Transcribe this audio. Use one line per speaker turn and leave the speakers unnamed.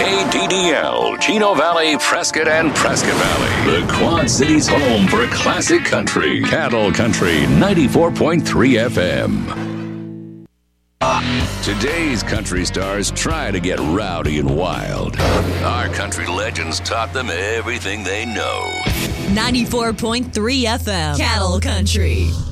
KDDL, Chino Valley, Prescott, and Prescott Valley. The Quad Cities' home for classic country. Cattle Country 94.3 FM. Today's country stars try to get rowdy and wild. Our country legends taught them everything they know.
94.3 FM, Cattle Country.